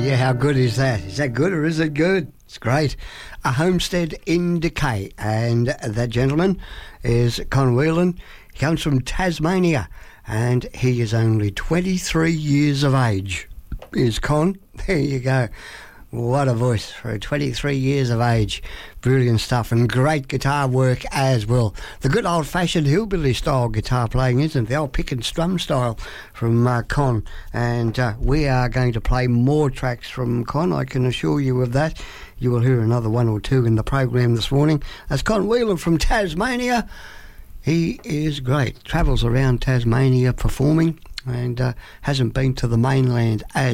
Yeah, how good is that? Is that good or is it good? It's great. A homestead in decay. And that gentleman is Con Whelan. He comes from Tasmania and he is only 23 years of age. Is Con. There you go. What a voice for 23 years of age. Brilliant stuff and great guitar work as well. The good old-fashioned hillbilly style guitar playing, isn't it? The old pick and strum style from Con. And we are going to play more tracks from Con, I can assure you of that. You will hear another one or two in the program this morning. That's Con Whelan from Tasmania. He is great. Travels around Tasmania performing and hasn't been to the mainland as